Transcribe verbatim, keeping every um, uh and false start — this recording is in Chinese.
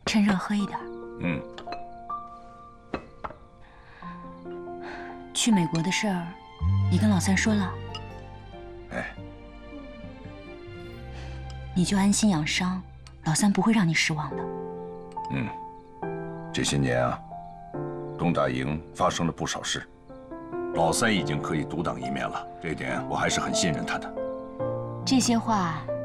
趁热喝一点。 嗯。 去美国的事儿，你跟老三说了？ 哎。 你就安心养伤，老三不会让你失望的。 嗯。这些年啊，东大营发生了不少事，老三已经可以独当一面了，这一点我还是很信任他的。 这些话